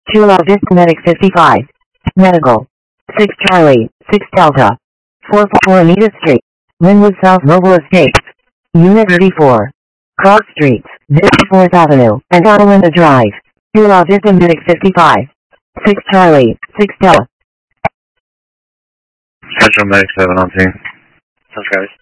Chula Vista Medic 55. Medical. 6 Charlie, 6 Delta. 444 Anita Street. Linwood South Mobile Estates. Unit 34. Cross Streets, 54th Avenue, and Catalina Drive. Chula Vista Medic 55. 6 Charlie, 6 Delta. Central Medic 7 on scene. Subscribers.